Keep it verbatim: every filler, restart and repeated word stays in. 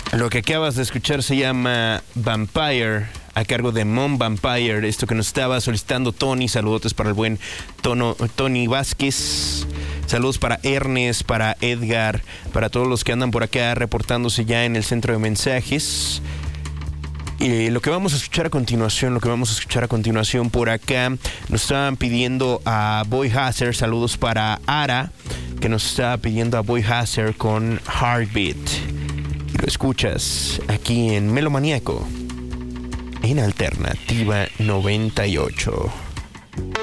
Lo que acabas de escuchar se llama Vampire, a cargo de Mom Vampire. Esto que nos estaba solicitando Tony. Saludotes para el buen tono, Tony Vázquez. Saludos para Ernest, para Edgar, para todos los que andan por acá reportándose ya en el centro de mensajes. Y lo que vamos a escuchar a continuación, lo que vamos a escuchar a continuación por acá, nos estaban pidiendo a Boy Hazard. Saludos para Ara, que nos estaba pidiendo a Boy Hazard con Heartbeat. Y lo escuchas aquí en Melomaníaco, en Alternativa noventa y ocho.